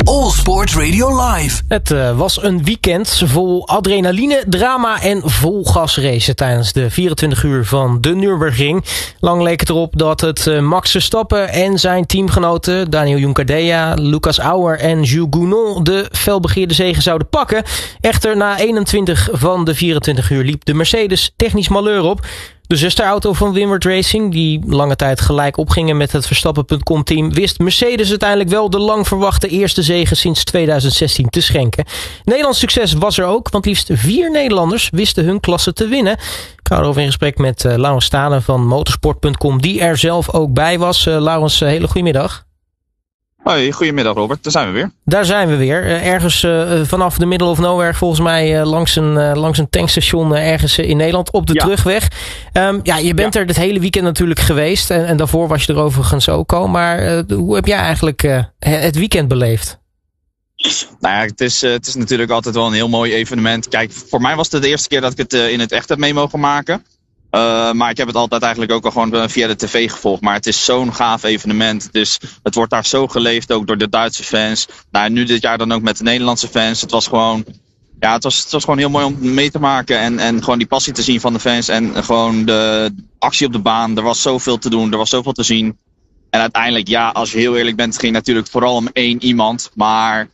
All Sport Radio Live. Het was een weekend vol adrenaline, drama en vol gasracen tijdens de 24 uur van de Nürburgring. Lang leek het erop dat het Max Verstappen en zijn teamgenoten Daniel Juncadella, Lucas Auer en Jules Gounon de felbegeerde zege zouden pakken. Echter, na 21 van de 24 uur liep de Mercedes technisch malheur op. De zusterauto van Winward Racing, die lange tijd gelijk opgingen met het Verstappen.com team, wist Mercedes uiteindelijk wel de lang verwachte eerste zege sinds 2016 te schenken. Nederlands succes was er ook, want liefst 4 Nederlanders wisten hun klasse te winnen. Ik hou erover in gesprek met Laurens Stalen van Motorsport.com, die er zelf ook bij was. Laurens, hele goedemiddag. Hoi, goedemiddag Robert, daar zijn we weer. Daar zijn we weer. Ergens vanaf de middle of nowhere, volgens mij langs een tankstation ergens in Nederland op de terugweg. Je bent er het hele weekend natuurlijk geweest en daarvoor was je er overigens ook al. Maar hoe heb jij eigenlijk het weekend beleefd? Nou ja, het is natuurlijk altijd wel een heel mooi evenement. Kijk, voor mij was het de eerste keer dat ik het in het echt heb mee mogen maken. Maar ik heb het altijd eigenlijk ook al gewoon via de tv gevolgd. Maar het is zo'n gaaf evenement. Dus het wordt daar zo geleefd, ook door de Duitse fans. Nou, nu dit jaar dan ook met de Nederlandse fans. Het was gewoon, het was gewoon heel mooi om mee te maken. En gewoon die passie te zien van de fans. En gewoon de actie op de baan. Er was zoveel te doen, er was zoveel te zien. En uiteindelijk, als je heel eerlijk bent, ging het natuurlijk vooral om 1 iemand. Maar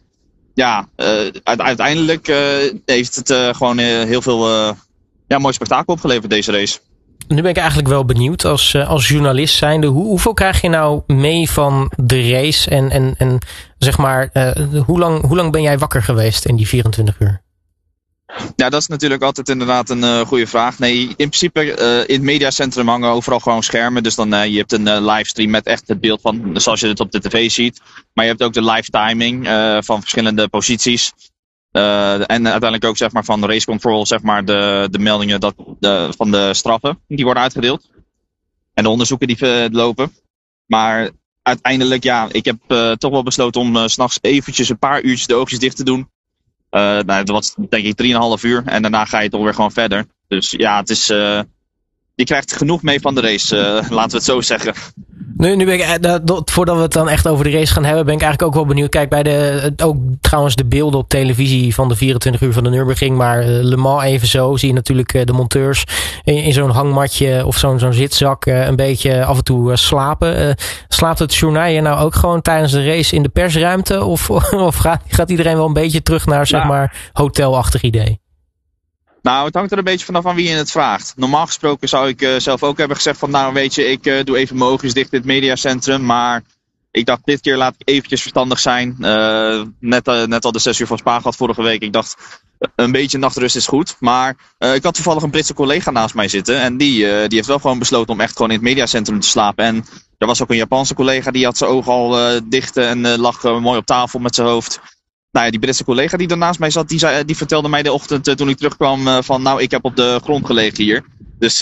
uiteindelijk heeft het gewoon heel veel mooi spektakel opgeleverd, deze race. Nu ben ik eigenlijk wel benieuwd als journalist zijnde. Hoeveel krijg je nou mee van de race? En zeg maar, hoe lang ben jij wakker geweest in die 24 uur? Ja, dat is natuurlijk altijd inderdaad een goede vraag. Nee, in principe in het mediacentrum hangen overal gewoon schermen. Dus dan je hebt een livestream met echt het beeld van zoals je het op de tv ziet. Maar je hebt ook de live timing van verschillende posities. En uiteindelijk ook zeg maar van race control, zeg maar de meldingen van de straffen die worden uitgedeeld. En de onderzoeken die lopen. Maar uiteindelijk, ik heb toch wel besloten om 's nachts eventjes een paar uurtjes de oogjes dicht te doen. Dat was denk ik 3,5 uur en daarna ga je toch weer gewoon verder. Dus het is, je krijgt genoeg mee van de race, laten we het zo zeggen. Nu ben ik, voordat we het dan echt over de race gaan hebben, ben ik eigenlijk ook wel benieuwd. Kijk, bij ook trouwens de beelden op televisie van de 24 uur van de Nürburgring, maar Le Mans even zo, zie je natuurlijk de monteurs in zo'n hangmatje of zo'n zitzak een beetje af en toe slapen. Slaapt het journaal nou ook gewoon tijdens de race in de persruimte? Of gaat iedereen wel een beetje terug naar, zeg maar, hotelachtig idee? Nou, het hangt er een beetje vanaf aan wie je het vraagt. Normaal gesproken zou ik zelf ook hebben gezegd van, nou weet je, ik doe even mijn oogjes dicht in het mediacentrum. Maar ik dacht, dit keer laat ik eventjes verstandig zijn. Net al de 6 uur van Spa gehad vorige week. Ik dacht, een beetje nachtrust is goed. Maar ik had toevallig een Britse collega naast mij zitten. En die heeft wel gewoon besloten om echt gewoon in het mediacentrum te slapen. En er was ook een Japanse collega, die had zijn ogen al dicht en lag mooi op tafel met zijn hoofd. Nou ja, die Britse collega die daarnaast mij zat, die vertelde mij de ochtend toen ik terugkwam van, nou, ik heb op de grond gelegen hier. Dus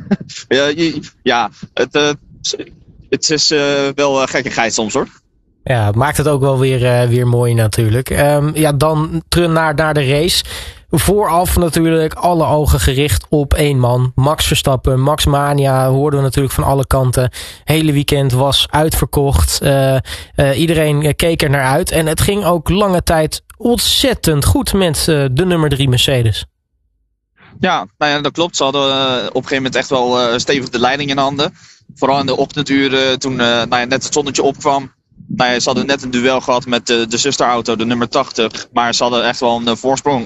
het is wel gekkigheid soms hoor. Ja, het maakt het ook wel weer mooi natuurlijk. Dan naar de race. Vooraf natuurlijk alle ogen gericht op 1 man. Max Verstappen, Max Mania, hoorden we natuurlijk van alle kanten. Hele weekend was uitverkocht. Iedereen keek er naar uit. En het ging ook lange tijd ontzettend goed met de nummer 3 Mercedes. Ja, dat klopt. Ze hadden op een gegeven moment echt wel stevig de leiding in handen. Vooral in de ochtenduren toen net het zonnetje opkwam. Ze hadden net een duel gehad met de zusterauto, de nummer 80. Maar ze hadden echt wel een voorsprong